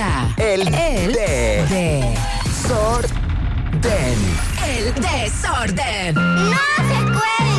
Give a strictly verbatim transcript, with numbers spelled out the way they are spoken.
Presenta El, el de, desorden. Sorden. El desorden. ¡No se puede!